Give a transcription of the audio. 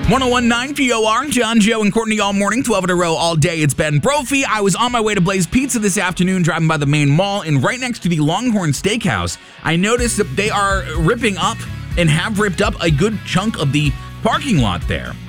1019 POR, John, Joe, and Courtney all morning, 12 in a row all day. It's Ben Brophy. I was on my way to Blaze Pizza this afternoon, driving by the main mall, and right next to the Longhorn Steakhouse, I noticed that they are ripping up and have ripped up a good chunk of the parking lot there.